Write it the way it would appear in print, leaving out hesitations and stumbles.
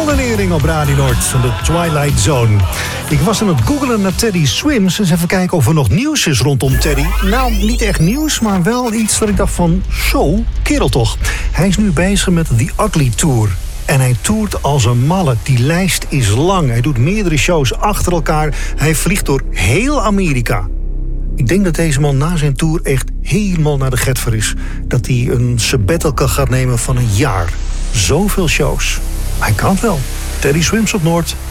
Redenering op Radio Noord van de Twilight Zone. Ik was aan het googlen naar Teddy Swims. Dus even kijken of er nog nieuws is rondom Teddy. Nou, niet echt nieuws, maar wel iets dat ik dacht van... Zo, kerel toch. Hij is nu bezig met The Ugly Tour. En hij toert als een malle. Die lijst is lang. Hij doet meerdere shows achter elkaar. Hij vliegt door heel Amerika. Ik denk dat deze man na zijn tour echt helemaal naar de getver is. Dat hij een sabbatical gaat nemen van een jaar. Zoveel shows. Hij kan het wel. Teddy Swims op Noord.